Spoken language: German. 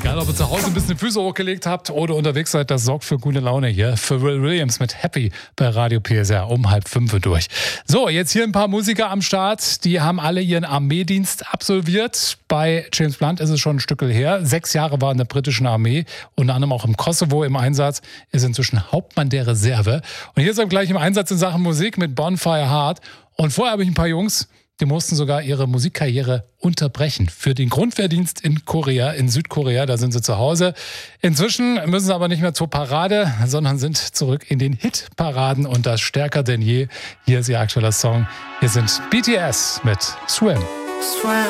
Egal, ob ihr zu Hause ein bisschen die Füße hochgelegt habt oder unterwegs seid, das sorgt für gute Laune hier. Pharrell Williams mit Happy bei Radio PSR um 4:30 durch. So, jetzt hier ein paar Musiker am Start. Die haben alle ihren Armeedienst absolviert. Bei James Blunt ist es schon ein Stück her. 6 Jahre war in der britischen Armee, unter anderem auch im Kosovo im Einsatz. Ist inzwischen Hauptmann der Reserve. Und hier ist er gleich im Einsatz in Sachen Musik mit Bonfire Heart. Und vorher habe ich ein paar Jungs, die mussten sogar ihre Musikkarriere unterbrechen für den Grundwehrdienst in Korea, in Südkorea. Da sind sie zu Hause. Inzwischen müssen sie aber nicht mehr zur Parade, sondern sind zurück in den Hitparaden und das stärker denn je. Hier ist ihr aktueller Song. Hier sind BTS mit Swim. Swim.